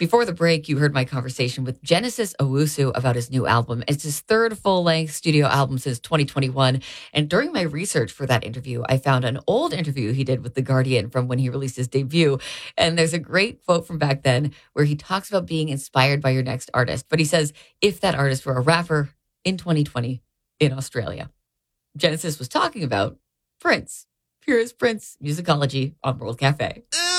Before the break, you heard my conversation with Genesis Owusu about his new album. It's his third full-length studio album since 2021. And during my research for that interview, I found an old interview he did with The Guardian from when he released his debut. And there's a great quote from back then where he talks about being inspired by your next artist. But he says, if that artist were a rapper in 2020 in Australia. Genesis was talking about Prince. Here is Prince Musicology on World Cafe.